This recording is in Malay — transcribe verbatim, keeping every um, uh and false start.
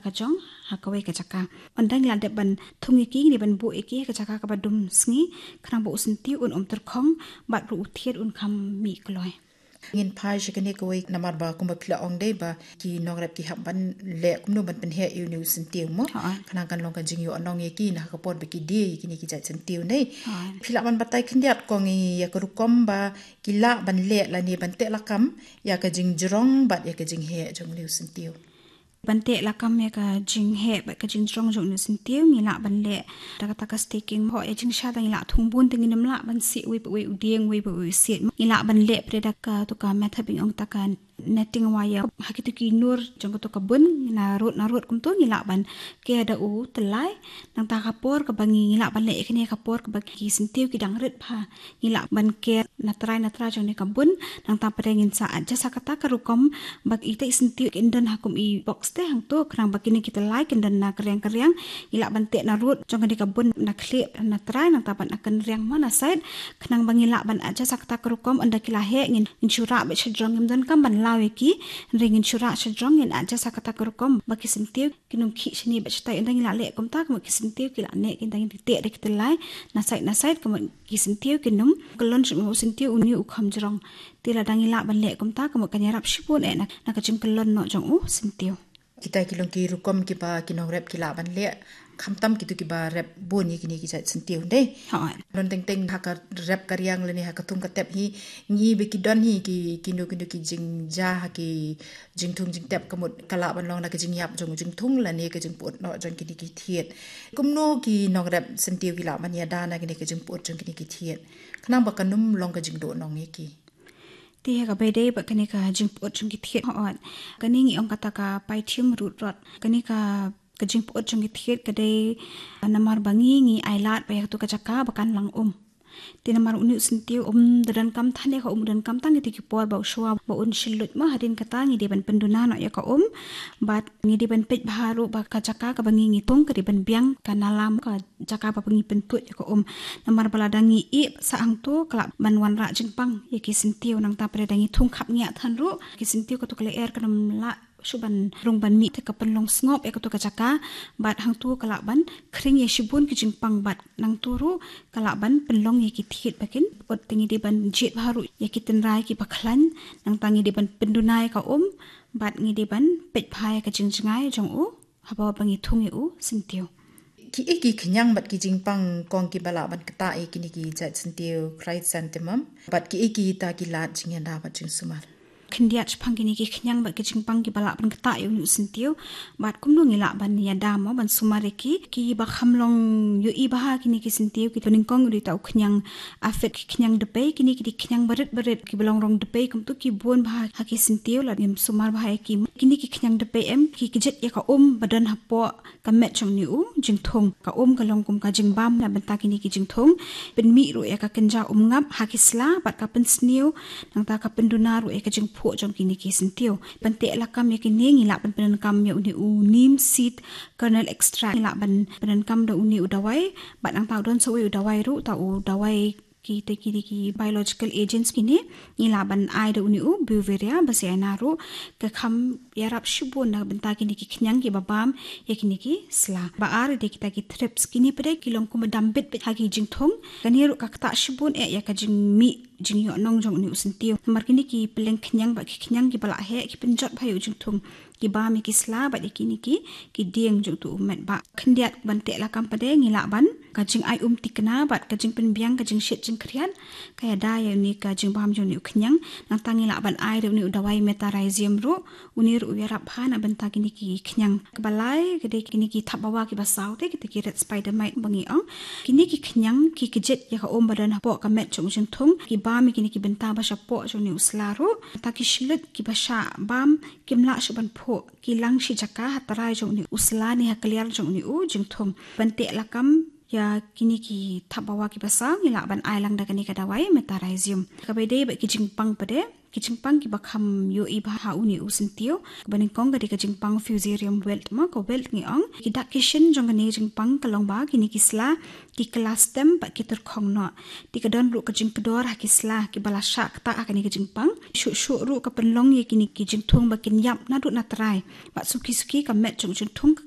kajong hakawe kajaka andang la de ban thungi ki ni ban bu eki kajaka ka badum sngi khrang bo usinti un om terkhong bat ru uthiet un kham mi kloi ngin phai shikani ko ik namar ba kumba phila ong dei ba ki nograp ki haban le kumnu ban pen he yu ni usinti mo khana kan long kan jing yu anong ye ki na ka pot be ki de ki ni ki jai sentiu nei phila ban batai khindiat ko ngi ya ko kom ba ki la ban le la ni ban te la kam ya ka jing jrong bat ya ka jing he jong ni usintiu bante la kam ya ka jing he ba ka jing jrong jong ni sentiu ngi la ban le ta ka ta ka staking ho e jing sha da ngi la thung bun ting nim la ban si wi wi udeng wi wi si ngi la ban le pre da ka to ka method bing ong ta ka netting waya hakitu ki nur jong to ka bun na rot na rot kum to ngi la ban ke da u telai nang ta ka por ka bangi ngi la ban le khne ka por ka bagi sentiu ki dang ret pha ngi la ban ke na trai na tra jong ni ka bun nang ta pre ngin sa aja sakata ka rukom bag ite sentiu indan hakum i box te hang to krang bakini kita like indan na kriang-kriang ila bante na rut jong di kabun na klip na try nang tapan akan riang mana side khnang bangila ban aja sakta kerukom anda kila he ngin insura be chadrong imdan kam ban lawe ki ringin insura chadrong ngin aja sakta kerukom baki sentiu kinum khi chini be chtai anda ngila le kom ta kam ki sentiu kila ne kin dang te de kita lai na side na side kam ki sentiu kinum kolon mu sentiu uni ukham jrong tila dangila ban le kom ta kam kanyarap shipun e na na kachim kolon no jong u sentiu kita kilong ki rukom ki ba kinong rep ki laban le khamtam ki tu ki ba rep boni ki ni ki jai sentiu dei ha non teng teng haka rep karyang le ni haka tung ka tep hi ngi be ki don hi ki kinu kinu ki jing ja ha ki jing thung jing tep kamut kala ban long na ki jing yap jong jing thung la ni ki jing put no jong ki ni ki thiet kum no ki nong rep sentiu ki laban ya da na ki ni ki jing put jong ki ni ki thiet khnang ba kanum long ka jing do nong ye ki ti ka bede ba kani ka jing pot jing ki thiet hot kani ngi ong kata ka pai thim rut rot kani ka ka jing pot jing ki thiet ka de namar bangi ngi ailat ba tu ka chaka bakan lang um ti namar uni sentiu um dan kam thane ka um dan kam tang ti ki por ba shwa ba un shilut ma hadin kata ngi de ban penduna no ya ka um bat ngi de ban pet baharu ba ka chaka ka bangi ngi tong ka de ban biang ka nalam ka chaka ba bangi pentut ya ka um namar baladangi i sa ang tu kala ban wan ra jingpang ya ki sentiu nang ta pre dangi thung khap nya than ru ki sentiu ka to kale er ka nam la suban rung ban mi te ka penlong snop e ka to ka chaka bat hang tu kala ban khring ye shibun ki jingpang bat nang turu kala ban penlong ye ki thiet bakin ot tingi de ban jet baru ye ki tenrai ki bakhlan nang tangi de ban pendunai ka um bat ngi de ban pet phai ka jingjngai jong u haba bangi thung ye u sentiu ki iki khnyang bat ki jingpang kong ki bala ban kata e ki ni ki jai sentiu right sentimum bat ki iki ta ki lat jingya da bat jing sumar khindiat phangini ki khnyang ba ki jingpang ki bala ban kata yu sentiu bat kumnu ngila ban ya damo ban sumare ki ki ba khamlong yu i ba ki ni ki sentiu ki toning kong ri tau khnyang afet ki khnyang de pe ki ni ki khnyang baret baret ki belong rong de pe kum tu ki bon ba ha ki sentiu la nim sumar ba ki ki ni ki khnyang de pe em ki ki jet ya ka um badan ha po ka met chong ni u jing thong ka um ka long kum ka jing bam na ban ta ki ni ki jing thong ben mi ru ya ka kenja um ngap ha ki sla bat ka pen sniu nang ta ka penduna ru e ka jing pho jong ki ni ki sentiu bante la kam ya ki ne ngi la ban pen kam ya uni u nim seed kernel extract la ban pen kam da uni u dawai bat ang ta don so u dawai ru ta u dawai ki te ki ki biological agents ki ne ngila ban ai da uni u buveria basiana ru ka kham yarap shibun na banta ki ni ki khnyang ki babam ya ki ni ki sla ba ar de kita ki trips ki ni pede ki long kum dambit pe ha ki jing thong kani ru ka ta shibun e ya ka jing mi jing yo nong jong ni usentiu mar ki ni ki peleng khnyang ba ki khnyang ki bala he ki penjot bhayu jing thong ki ba mi ki sla ba de ki ni ki ki dieng jong tu umet ba khndiat bante la kam pede ngila ban ka jing ai um tikna bat ka jing pen biang ka jing shit jing krian kaya da ya ni ka jing bam jong ni khnyang nang tangi la ban ai de ni dawai metarazium ru uni ru ya rap hana banta ki ni ki khnyang balai ke de ki ni ki thabawa ki basau te ki te ki red spider mite bangi ang ki ni ki khnyang ki ki jet ya ka om badan po ka met jong jing thong ki ba mi ki ni ki benta ba sha po jong ni usla ru ta ki shilut ki ba sha bam kimla shuban pho ki lang shi jaka hatarai jong ni usla ni ha clear jong ni u jing thong bante la kam ya kini ki thabawa ki basang ila ban ailang da kani kadawai metarazium kabede ba ki jingpang pade ki jingpang ki bakham yo i ba ha uni usentiu baning kong ga ka jingpang fusarium welt ma ko welt ngi ang ki dak kishin jong ne jingpang kalong ba kini kisla ki kelas tem ba ki ter khong no ti ka don ru ka jing kedor ha kisla ki bala sha ta akani ka jingpang shu shu ru ka penlong ye kini ki jingthong ba kin yap na du na trai ba suki suki ka met jong jingthong